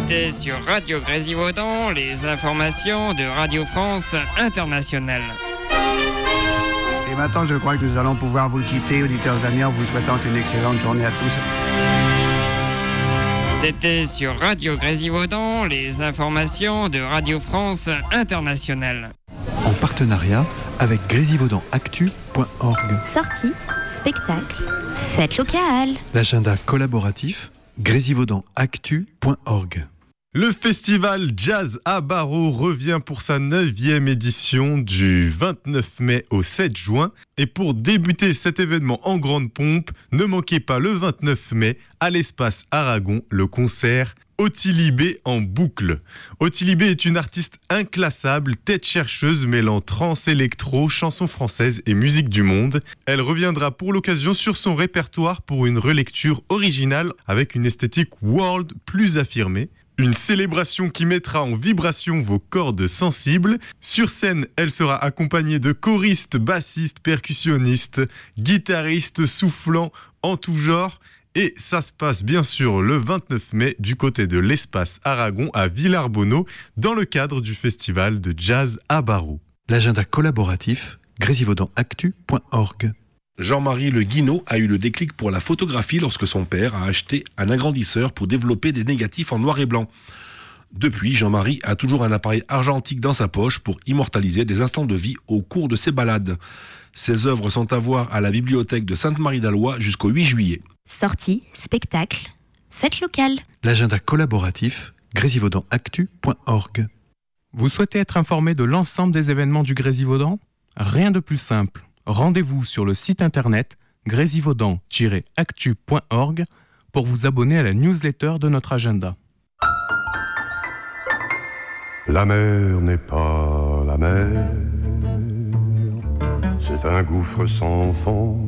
C'était sur Radio Grésivaudan, les informations de Radio France Internationale. Et maintenant, je crois que nous allons pouvoir vous quitter, auditeurs amis, en vous souhaitant une excellente journée à tous. C'était sur Radio Grésivaudan, les informations de Radio France Internationale. En partenariat avec grésivaudanactu.org. Sorties, spectacles, fêtes locales. L'agenda collaboratif grésivaudanactu.org. Le festival Jazz à Barreau revient pour sa 9e édition du 29 mai au 7 juin. Et pour débuter cet événement en grande pompe, ne manquez pas le 29 mai à l'espace Aragon le concert Ottilie B en boucle. Ottilie B est une artiste inclassable, tête chercheuse mêlant trance électro, chansons françaises et musique du monde. Elle reviendra pour l'occasion sur son répertoire pour une relecture originale avec une esthétique world plus affirmée. Une célébration qui mettra en vibration vos cordes sensibles. Sur scène, elle sera accompagnée de choristes, bassistes, percussionnistes, guitaristes, soufflants en tout genre. Et ça se passe bien sûr le 29 mai du côté de l'espace Aragon à Villarbonneau dans le cadre du festival de jazz à Barreau. L'agenda collaboratif grésivaudanactu.org. Jean-Marie Le Guinaud a eu le déclic pour la photographie lorsque son père a acheté un agrandisseur pour développer des négatifs en noir et blanc. Depuis, Jean-Marie a toujours un appareil argentique dans sa poche pour immortaliser des instants de vie au cours de ses balades. Ses œuvres sont à voir à la bibliothèque de Sainte-Marie-d'Alloy jusqu'au 8 juillet. Sorties, spectacles, fêtes locales. L'agenda collaboratif grésivaudanactu.org. Vous souhaitez être informé de l'ensemble des événements du Grésivaudan ? Rien de plus simple. Rendez-vous sur le site internet grésivaudan-actu.org pour vous abonner à la newsletter de notre agenda. La mer n'est pas la mer, c'est un gouffre sans fond.